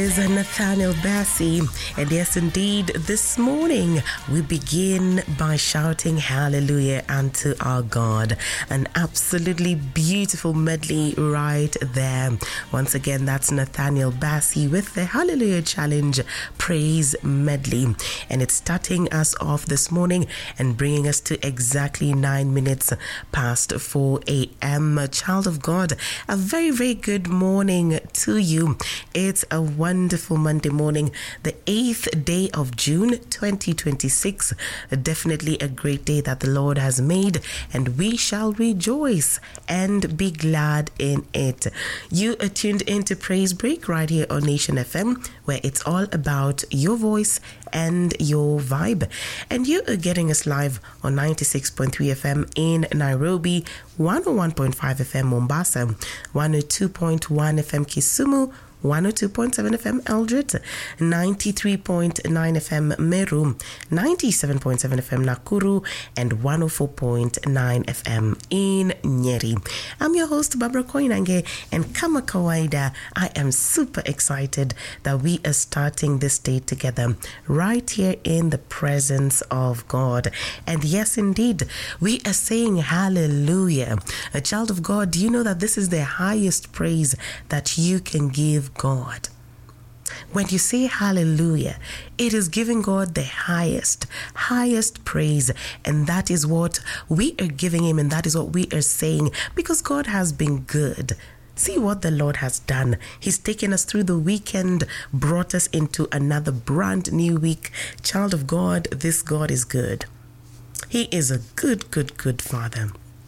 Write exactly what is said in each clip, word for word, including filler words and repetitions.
Is Nathaniel Bassey, and yes indeed, this morning we begin by shouting hallelujah unto our God. An absolutely beautiful medley right there. Once again, that's Nathaniel Bassey with the Hallelujah Challenge Praise Medley, and it's starting us off this morning and bringing us to exactly nine minutes past four a.m. Child of God, a very very good morning to you. It's a wonderful Monday morning, the eighth day of June twenty twenty-six. Definitely a great day that the Lord has made, and we shall rejoice and be glad in it. You are tuned into Praise Break right here on Nation F M, where it's all about your voice and your vibe. And you are getting us live on ninety-six point three F M in Nairobi, one oh one point five F M Mombasa, one oh two point one F M Kisumu, one oh two point seven F M Eldred, ninety-three point nine F M Meru, ninety-seven point seven F M Nakuru, and one oh four point nine F M in Nyeri. I'm your host, Barbara Koinange, and kama kawaida, I am super excited that we are starting this day together right here in the presence of God. And yes, indeed, we are saying hallelujah. A child of God, do you know that this is the highest praise that you can give God? When you say hallelujah, it is giving God the highest, highest praise. And that is what we are giving him, and that is what we are saying, because God has been good. See what the Lord has done. He's taken us through the weekend, brought us into another brand new week. Child of God, this God is good. He is a good, good, good Father.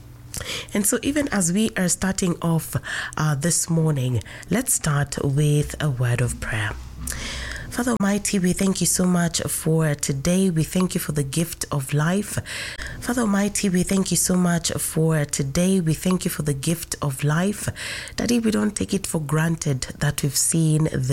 And so even as we are starting off uh, this morning, let's start with a word of prayer. Father Almighty, we thank you so much for today. We thank you for the gift of life. Father Almighty, we thank you so much for today. We thank you for the gift of life. Daddy, we don't take it for granted that we've seen the